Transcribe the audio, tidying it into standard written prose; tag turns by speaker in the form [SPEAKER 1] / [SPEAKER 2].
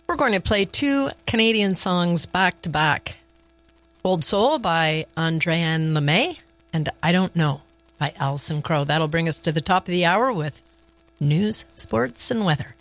[SPEAKER 1] We're going to play two Canadian songs back to back. Old Soul by Andréane Lemay and I Don't Know by Alison Krauss. That'll bring us to the top of the hour with news, sports, and weather.